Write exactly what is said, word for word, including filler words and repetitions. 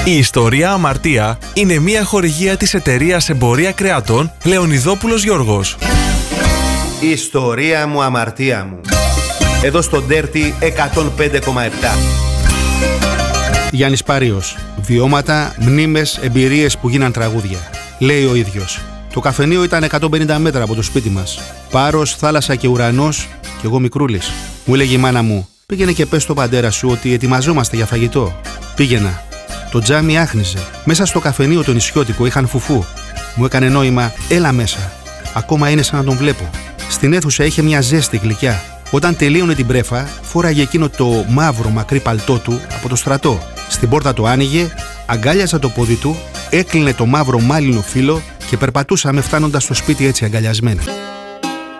Η ιστορία Αμαρτία είναι μια χορηγία της εταιρείας Εμπορία Κρεατών Λεωνιδόπουλος Γιώργος. Η ιστορία μου, αμαρτία μου. Εδώ στο Dirty εκατόν πέντε κόμμα επτά. Γιάννης Πάριος. Βιώματα, μνήμες, εμπειρίες που γίναν τραγούδια. Λέει ο ίδιος. Το καφενείο ήταν εκατόν πενήντα μέτρα από το σπίτι μας. Πάρος, θάλασσα και ουρανός, κι εγώ μικρούλης. Μου έλεγε η μάνα μου: πήγαινε και πες στον πατέρα σου ότι ετοιμαζόμαστε για φαγητό. Πήγαινα. Το τζάμι άχνιζε. Μέσα στο καφενείο το νησιώτικο είχαν φουφού. Μου έκανε νόημα: έλα μέσα. Ακόμα είναι σαν να τον βλέπω. Στην αίθουσα είχε μια ζέστη γλυκιά. Όταν τελείωνε την πρέφα, φόραγε εκείνο το μαύρο μακρύ παλτό του από το στρατό. Στην πόρτα το άνοιγε, αγκάλιαζα το πόδι του, έκλεινε το μαύρο μάλινο φύλλο και περπατούσαμε φτάνοντας στο σπίτι έτσι αγκαλιασμένα.